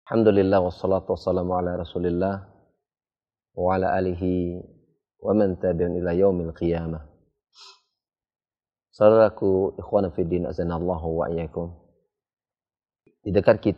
Alhamdulillah wassalatu wassalamu ala Rasulillah wa ala alihi wa man tabi'an ila yaumil qiyamah. Saudaraku, ikhwan fillah azanallahu wa iyyakum. Di dekat kita